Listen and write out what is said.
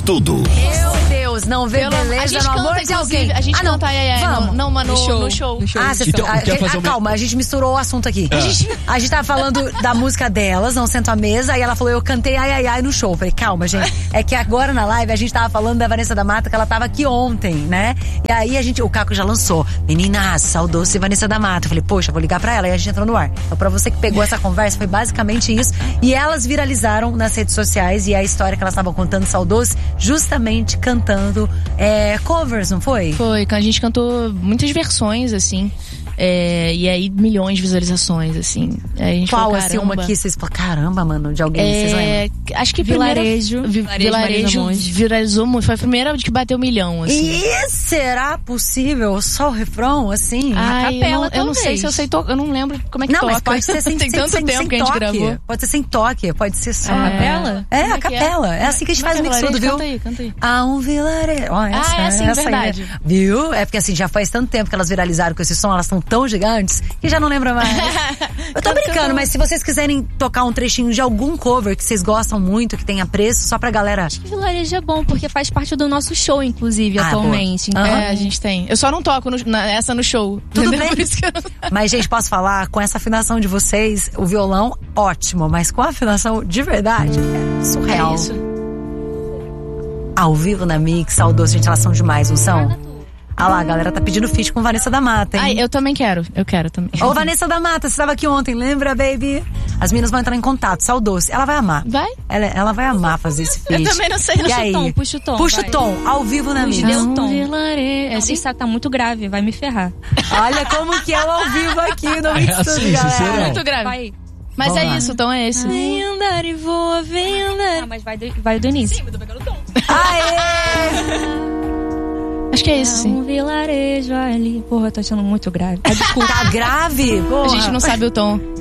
tudo. Meu Deus, não vê beleza no amor de alguém. A gente canta ai, ai, ai. Não, mas no show. Ah, calma, a gente misturou o assunto aqui. A gente tava falando da música delas, Não Sento à Mesa, aí ela falou, eu cantei ai, ai, ai no show. Falei, calma, gente. É que agora na live a gente tava falando da Vanessa da Mata, que ela tava aqui ontem, né? E aí o Caco já lançou, meninas, saudoce Vanessa da Mata. Eu falei, poxa, vou ligar pra ela. E a gente entrou no ar. Então, pra você que pegou essa conversa, foi basicamente isso. E elas viralizaram nas redes sociais, e a história que elas estavam contando, saudoce, justamente cantando covers, não foi? Foi, a gente cantou muitas versões, assim. E aí, milhões de visualizações, assim. A gente Qual, falou, assim, uma que vocês falaram, caramba, mano, de alguém, vocês lembram? Acho que Vilarejo viralizou muito. Foi a primeira que bateu 1 milhão, assim. E será possível só o refrão, assim? A capela, eu não sei se eu sei tocar. Eu não lembro como é que toca. Não, mas pode ser sem Tem tanto tempo que a gente gravou. Pode ser sem toque, pode ser só. A capela? A capela. É assim que a gente faz o mix tudo, viu? Canta aí. Há um vilarejo. É assim, verdade. Aí, viu? É porque assim, já faz tanto tempo que elas viralizaram com esse som, elas estão tão gigantes que já não lembram mais. Eu tô brincando, mas se vocês quiserem tocar um trechinho de algum cover que vocês gostam muito, que tenha preço, só pra galera. Acho que Vilarejo é bom, porque faz parte do nosso show, inclusive, atualmente. Então, a gente tem. Eu só não toco essa no show. Tudo bem. Mas, gente, posso falar, com essa afinação de vocês, o violão, ótimo, mas com a afinação de verdade, é surreal. É isso. Ao vivo na Mix, saudoso, gente, elas são demais, não são? Ah lá, a galera tá pedindo feat com Vanessa da Mata, hein? Ai, eu também quero. Eu quero também. Ô, Vanessa da Mata, você estava aqui ontem, lembra, baby? As meninas vão entrar em contato, saudoce. Ela vai amar. Vai? Ela vai amar fazer esse feat. Eu também não sei. Puxa o tom. Puxa o tom, ao vivo na Mix. Deu o tom. Assim tá muito grave, vai me ferrar. Olha como que é o ao vivo aqui no Mix Tudo, galera. Muito grave. Vai. Mas é isso, o tom é esse. Vem andar e voa, vem andar. Ah, mas vai do início. Sim, mas tô pegando o tom. Aê! Acho que é isso, sim. Um vilarejo ali. Porra, eu tô achando muito grave. Desculpa. Tá grave? Porra. A gente não sabe o tom.